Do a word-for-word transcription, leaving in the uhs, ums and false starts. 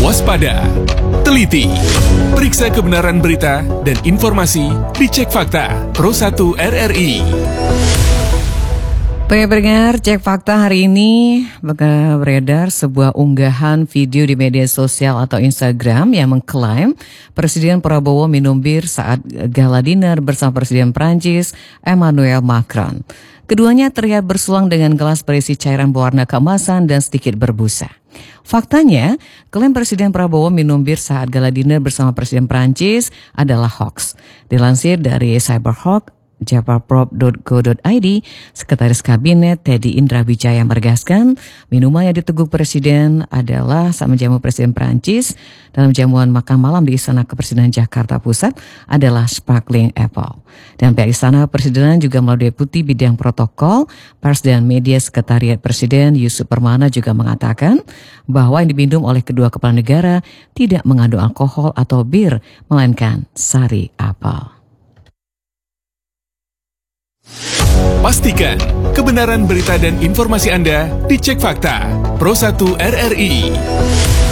Waspada, teliti, periksa kebenaran berita dan informasi di Cek Fakta Pro satu R R I. Pendengar Cek Fakta hari ini beredar sebuah unggahan video di media sosial atau Instagram yang mengklaim Presiden Prabowo minum bir saat gala dinner bersama Presiden Prancis Emmanuel Macron. Keduanya terlihat bersulang dengan gelas berisi cairan berwarna keemasan dan sedikit berbusa. Faktanya, klaim Presiden Prabowo minum bir saat gala dinner bersama Presiden Prancis adalah hoax. Dilansir dari Cyberhawk, jawaprop dot go dot i d, Sekretaris Kabinet Teddy Indra Wijaya menegaskan minuman yang diteguk Presiden adalah saat menjamu Presiden Prancis dalam jamuan makan malam di Istana Kepresidenan Jakarta Pusat adalah Sparkling Apple. Dan pihak Istana Kepresidenan juga melalui Deputi Bidang Protokol, Pers dan Media Sekretariat Presiden Yusuf Permana juga mengatakan bahwa yang diminum oleh kedua kepala negara tidak mengandung alkohol atau bir, melainkan sari apel. Pastikan kebenaran berita dan informasi Anda di Cek Fakta Pro satu R R I.